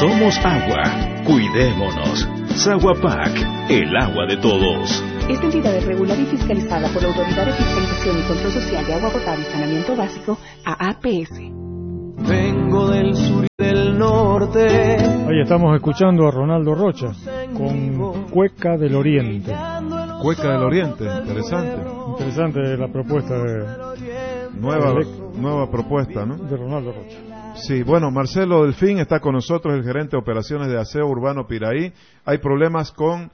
Somos agua. Cuidémonos. Saguapac, el agua de todos. Esta entidad es regulada y fiscalizada por la Autoridad de Fiscalización y Control Social de Agua Potable y Saneamiento Básico, AAPS. Vengo del sur y del norte. Ahí estamos escuchando a Ronaldo Rocha con Cueca del Oriente. Cueca del Oriente, interesante. Interesante la propuesta de nueva propuesta, ¿no? De Ronaldo Rocha. Sí, bueno, Marcelo Delfín está con nosotros, el gerente de operaciones de Aseo Urbano Piraí. Hay problemas con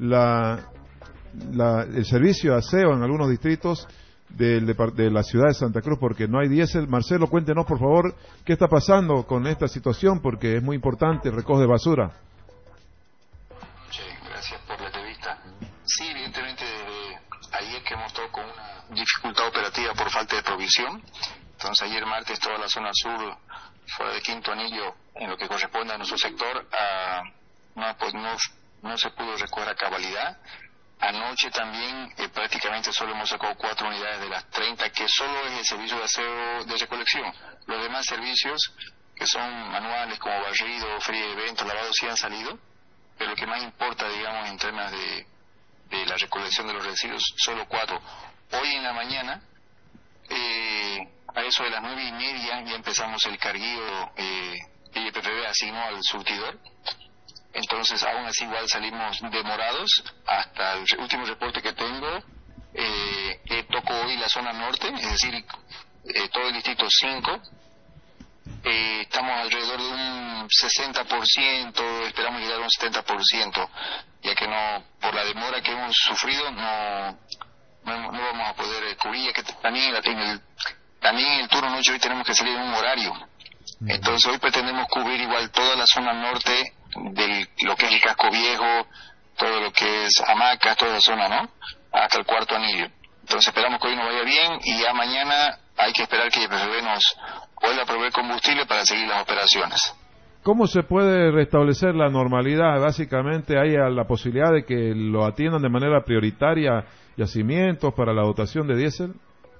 el servicio de aseo en algunos distritos de la ciudad de Santa Cruz porque no hay diésel. Marcelo, cuéntenos por favor qué está pasando con esta situación porque es muy importante el recoge de basura. Sí, gracias por la entrevista. Sí, evidentemente desde ayer que hemos estado con una dificultad operativa por falta de provisión. Entonces ayer martes toda la zona sur fuera de Quinto Anillo en lo que corresponde a nuestro sector no se pudo recoger a cabalidad. Anoche también prácticamente solo hemos sacado 4 unidades de las 30 que solo es el servicio de aseo de recolección. Los demás servicios que son manuales como barrido, frío de eventos, lavado sí han salido, pero lo que más importa digamos en temas de la recolección de los residuos, solo 4. Hoy en la mañana a eso de las 9:30 ya empezamos el carguío YPFB asignó al surtidor. Entonces aún así igual salimos demorados. Hasta el último reporte que tengo tocó hoy la zona norte, es decir todo el distrito 5. Estamos alrededor de un 60%, esperamos llegar a un 70%, ya que no, por la demora que hemos sufrido no vamos a poder cubrir, ya que también en el turno noche hoy tenemos que salir en un horario. Entonces hoy pretendemos cubrir igual toda la zona norte de lo que es el casco viejo, todo lo que es Hamacas, toda la zona, ¿no? Hasta el Cuarto Anillo. Entonces esperamos que hoy nos vaya bien y ya mañana hay que esperar que YPFB nos vuelva a proveer combustible para seguir las operaciones. ¿Cómo se puede restablecer la normalidad? Básicamente hay la posibilidad de que lo atiendan de manera prioritaria yacimientos para la dotación de diésel.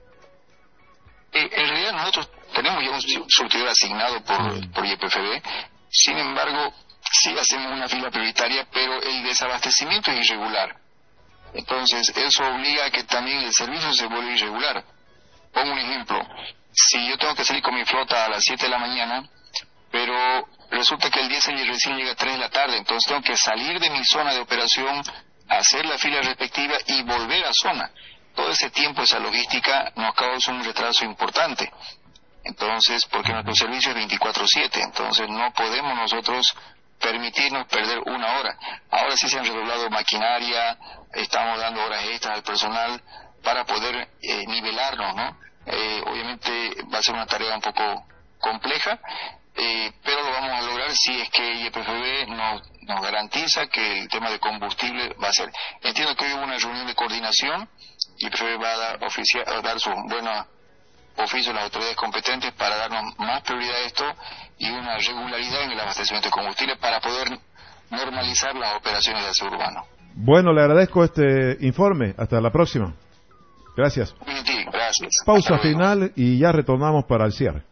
En realidad nosotros tenemos ya un surtidor asignado por YPFB, sin embargo sí hacemos una fila prioritaria, pero el desabastecimiento es irregular. Entonces eso obliga a que también el servicio se vuelva irregular. Pongo un ejemplo, si yo tengo que salir con mi flota a las 7 de la mañana, pero resulta que el diésel recién llega a 3 de la tarde, entonces tengo que salir de mi zona de operación, hacer la fila respectiva y volver a zona. Todo ese tiempo, esa logística nos causa un retraso importante. Entonces, porque nuestro servicio es 24/7, entonces no podemos nosotros permitirnos perder una hora. Ahora sí se han redoblado maquinaria, estamos dando horas extras al personal para poder nivelarnos, ¿no? Obviamente va a ser una tarea un poco compleja, pero lo vamos a lograr si es que YPFB nos garantiza que el tema de combustible va a ser. Entiendo que hoy hubo una reunión de coordinación y YPFB va a dar su buena oficio a las autoridades competentes para darnos más prioridad a esto y una regularidad en el abastecimiento de combustible para poder normalizar las operaciones de aseo urbano. Bueno, le agradezco este informe. Hasta la próxima. Gracias. Sí, gracias. Pausa final y ya retornamos para el cierre.